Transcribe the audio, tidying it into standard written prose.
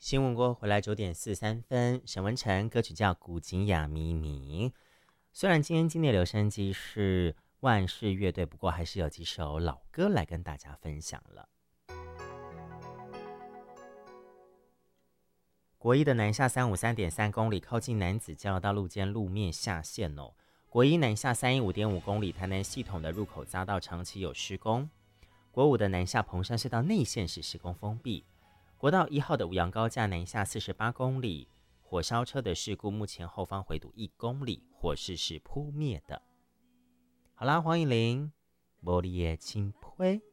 新闻过回来9:43，沈文成歌曲叫《古井雅咪咪》。虽然今天经典留声机是万事乐队，不过还是有几首老歌来跟大家分享了。国一的南下353.3公里，靠近南子交流道路肩路面下线哦。国一南下315.5公里，台南系统的入口匝道长期有施工。国五的南下彭山隧道内线是施工封闭。国道1号的五杨高架南下48公里，火烧车的事故目前后方回堵1公里，火势是扑灭的。好啦，黄以玲，茉莉的青配。